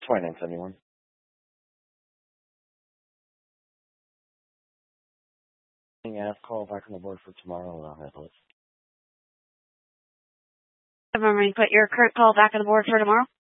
2971. Ask call back on the board for tomorrow and I'll handle it. I'm going to put your current call back on the board for tomorrow.